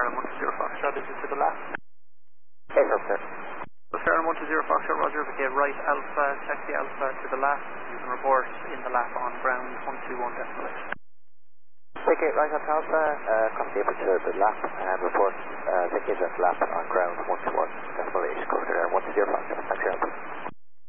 RM10 Foxtrot, is it to the left? Yes, sir. So RM10 Foxtrot, Roger, okay, right Alpha, taxi Alpha to the left, you can report in the lap on ground 121.8. Okay, right Alpha, come deeper to the lap and report, take it at lap